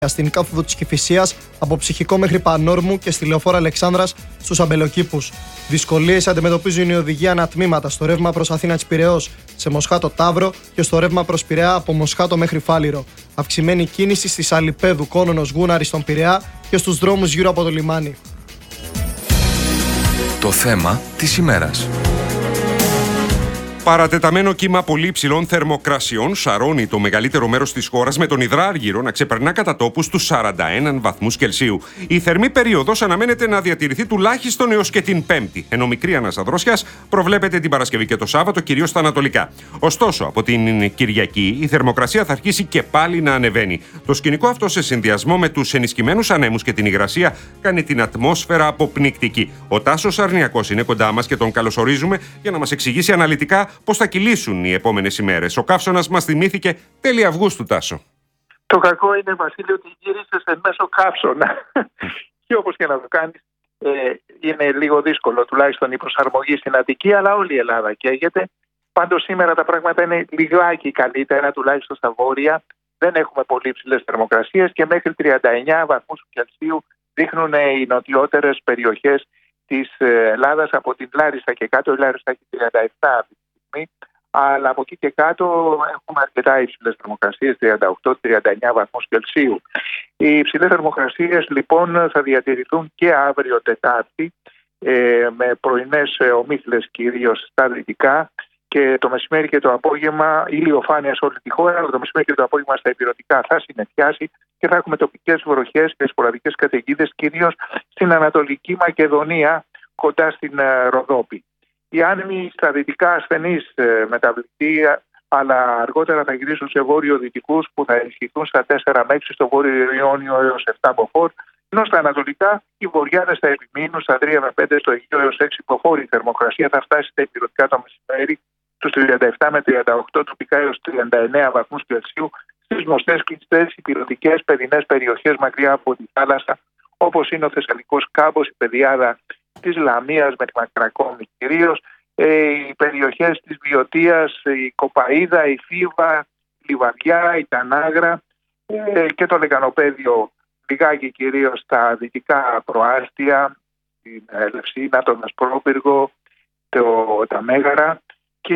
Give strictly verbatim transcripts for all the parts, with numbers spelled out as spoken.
στην κάθοδο της Κηφισίας, από Ψυχικό μέχρι Πανόρμου και στη Λεωφόρο Αλεξάνδρας στους Αμπελοκήπους. Δυσκολίες αντιμετωπίζουν οι οδηγοί ανατμήματα στο ρεύμα προς Αθήνα της Πειραιώς, σε Μοσχάτο Ταύρο και στο ρεύμα προς Πειραιά από Μοσχάτο μέχρι Φάληρο. Αυξημένη κίνηση στις Αλιπέδου, Κόνονος, Γούναρη στον Πειραιά και στους δρόμους γύρω από το λιμάνι. Το θέμα της ημέρας. Παρατεταμένο κύμα πολύ υψηλών θερμοκρασιών σαρώνει το μεγαλύτερο μέρος της χώρας, με τον υδράργυρο να ξεπερνά κατά τόπους τους σαράντα ένα βαθμούς Κελσίου. Η θερμή περίοδος αναμένεται να διατηρηθεί τουλάχιστον έως και την Πέμπτη, ενώ μικρή ανάσα δρόσιας προβλέπεται την Παρασκευή και το Σάββατο, κυρίως στα ανατολικά. Ωστόσο, από την Κυριακή η θερμοκρασία θα αρχίσει και πάλι να ανεβαίνει. Το σκηνικό αυτό, σε συνδυασμό με τους ενισχυμένους ανέμους και την υγρασία, κάνει την ατμόσφαιρα αποπνικτική. Ο Τάσος Αρνιακός είναι κοντά μας και τον καλωσορίζουμε για να μας εξηγήσει αναλυτικά πώς θα κυλήσουν οι επόμενες ημέρες. Ο καύσωνας μας θυμήθηκε τέλη Αυγούστου, Τάσο. Το κακό είναι, Βασίλη, ότι γύρισες εν μέσω καύσωνα. Και όπως και να το κάνεις, ε, είναι λίγο δύσκολο, τουλάχιστον η προσαρμογή στην Αττική, αλλά όλη η Ελλάδα καίγεται. Πάντως σήμερα τα πράγματα είναι λιγάκι καλύτερα, τουλάχιστον στα βόρεια. Δεν έχουμε πολύ υψηλές θερμοκρασίες και μέχρι τριάντα εννέα βαθμούς Κελσίου δείχνουν οι νοτιότερες περιοχές της Ελλάδας. Από την Λάρισα και κάτω, η Λάρισα έχει τριάντα επτά, αλλά από εκεί και κάτω έχουμε αρκετά υψηλές θερμοκρασίες, τριάντα οκτώ τριάντα εννέα βαθμούς Κελσίου. Οι υψηλές θερμοκρασίες λοιπόν θα διατηρηθούν και αύριο Τετάρτη, ε, με πρωινές ομίχλες κυρίως στα δυτικά, και το μεσημέρι και το απόγευμα ηλιοφάνεια σε όλη τη χώρα, αλλά το μεσημέρι και το απόγευμα στα ηπειρωτικά θα συνεχιάσει και θα έχουμε τοπικές βροχές και σποραδικές καταιγίδες, κυρίως στην Ανατολική Μακεδονία, κοντά στην Ροδόπη. Οι άνεμοι στα δυτικά ασθενείς μεταβλητοί, αλλά αργότερα θα γυρίσουν σε βόρειο-δυτικούς που θα ενισχυθούν στα τέσσερα με έξι στο βόρειο Ιόνιο έως επτά μποφόρ, ενώ στα ανατολικά οι βορειάδες θα επιμείνουν στα τρία με πέντε στο Αιγαίο έως έξι μποφόρ. Η θερμοκρασία θα φτάσει στα ηπειρωτικά το μεσημέρι στους τριάντα επτά με τριάντα οκτώ, τοπικά έως τριάντα εννέα βαθμούς Κελσίου, στις γνωστές κλειστές ηπειρωτικές παιδινές περιοχές μακριά από τη θάλασσα, όπως είναι ο Θεσσαλικός Κάμπος, η Πεδιάδα της Λαμίας με τη Μακρακόμη κυρίως, ε, οι περιοχές της Βιωτίας, η Κοπαΐδα, η Φίβα, η Λιβαδιά, η Τανάγρα ε, και το Λεκανοπέδιο, λιγάκι κυρίως στα δυτικά προάστια, την Ελευσίνα, τον Ασπρόπυργο, το, τα Μέγαρα, και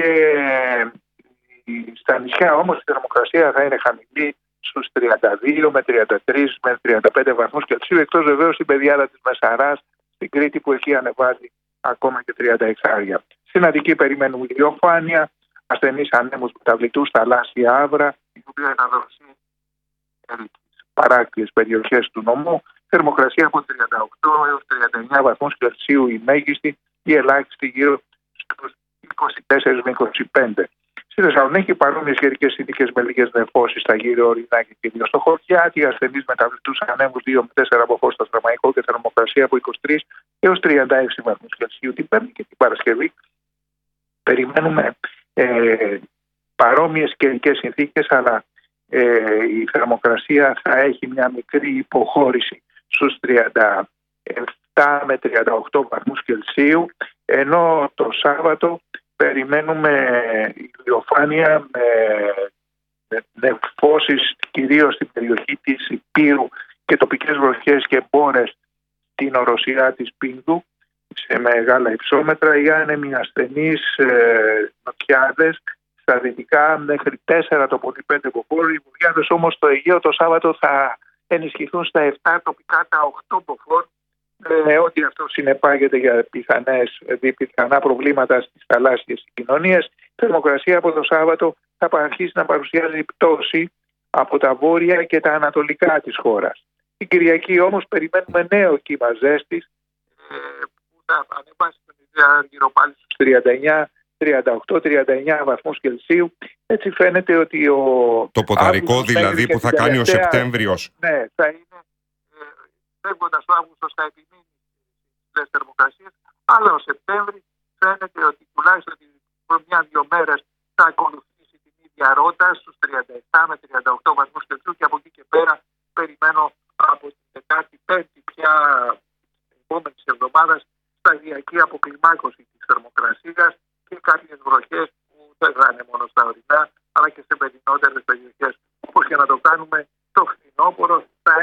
στα νησιά όμως η θερμοκρασία θα είναι χαμηλή στους τριάντα δύο με τριάντα τρία με τριάντα πέντε βαθμούς Κελσίου, εκτός βεβαίως στην Πεδιάδα της Μεσαράς, στην Κρήτη που εκεί ανεβάζει ακόμα και τριάντα έξι. Στην Αττική περιμένουμε ηλιοφάνεια, ασθενείς ανέμους μεταβλητούς, θαλάσσια άβρα, η οποία θα δώσει τις παράκτιες περιοχές του νομού. Θερμοκρασία από τριάντα οκτώ έως τριάντα εννέα βαθμούς Κελσίου η μέγιστη, η ελάχιστη γύρω στους είκοσι τέσσερα με είκοσι πέντε. Στη Θεσσαλονίκη παρόμοιες καιρικές συνθήκες με λίγες νεφώσεις στα γύρω ορεινά και κυρίως στο Χωριάτι, ασθενείς μεταβλητούς ανέμους δύο με τέσσερα μποφόρ στο Στραμαϊκό και θερμοκρασία από είκοσι τρία έως τριάντα έξι βαθμούς Κελσίου. Την Πέμπτη και την Παρασκευή περιμένουμε ε, παρόμοιες καιρικές συνθήκες, αλλά ε, η θερμοκρασία θα έχει μια μικρή υποχώρηση στους τριάντα επτά με τριάντα οκτώ βαθμούς Κελσίου, ενώ το Σάββατο περιμένουμε ηλιοφάνεια με, με νεφώσεις κυρίως στην περιοχή της Υπήρου και τοπικές βροχές και μπόρες στην οροσειρά της Πίνδου σε μεγάλα υψόμετρα. Οι άνεμοι ασθενείς ε, νοτιάδες στα δυτικά μέχρι τέσσερα το πολύ πέντε μποφόρ. Οι βορειάδες όμως στο Αιγαίο το Σάββατο θα ενισχυθούν στα επτά, τοπικά τα οκτώ μποφόρ. Ε, ότι αυτό συνεπάγεται για πιθανές, πιθανά προβλήματα στις θαλάσσιες συγκοινωνίες. Η θερμοκρασία από το Σάββατο θα αρχίσει να παρουσιάζει πτώση από τα βόρεια και τα ανατολικά της χώρας. Την Κυριακή όμως περιμένουμε νέο κύμα ζέστης ε, που θα ανεβάσει τον υδράργυρο πάλι στους τριάντα εννέα τριάντα οκτώ τριάντα εννέα βαθμούς Κελσίου. Έτσι φαίνεται ότι ο... Το ποταρικό δηλαδή που θα κάνει ο Σεπτέμβριος. Ναι, θα είναι φεύγοντας το Αύγουστο θα επιμείνει στις θερμοκρασίες, αλλά ο Σεπτέμβρης φαίνεται ότι τουλάχιστον μια-δυο μέρες θα ακολουθήσει την ίδια ρότα στους τριάντα επτά με τριάντα οκτώ βαθμούς Κελσίου, και από εκεί και πέρα περιμένω από την δεκαπέντε πια επόμενης εβδομάδας σταδιακή αποκλιμάκωση της θερμοκρασίας και κάποιες βροχές που δεν θα είναι μόνο στα ορεινά, αλλά και σε παιδινότερες περιοχές. Όπως και να το κάνουμε, το φθινόπωρο θα